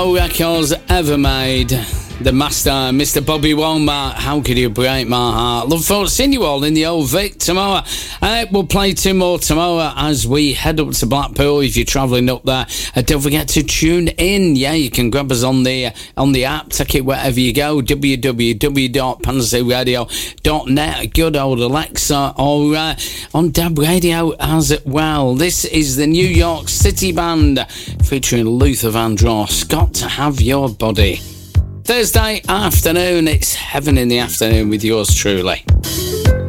Records ever made. The master, Mr. Bobby Womack. How could you break my heart? Look forward to seeing you all in the old Vic tomorrow. We'll play 2 more tomorrow as we head up to Blackpool. If you're travelling up there, don't forget to tune in. Yeah, you can grab us on the app. Take it wherever you go. www.pantasyradio.net. Good old Alexa, or on Dab Radio as well. This is the New York City Band featuring Luther Vandross. Got to have your body. Thursday afternoon, it's Heaven in the Afternoon with yours truly.